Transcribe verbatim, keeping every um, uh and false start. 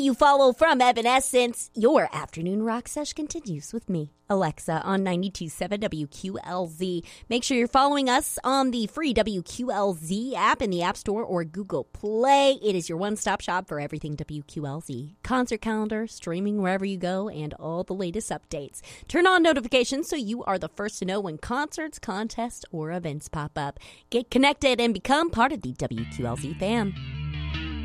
you follow from Evanescence. Your afternoon rock sesh continues with me, Alexa, on ninety-two point seven W Q L Z. Make sure you're following us on the free W Q L Z app in the App Store or Google Play. It is your one-stop shop for everything W Q L Z. Concert calendar, streaming wherever you go, and all the latest updates. Turn on notifications so you are the first to know when concerts, contests, or events pop up. Get connected and become part of the W Q L Z fam.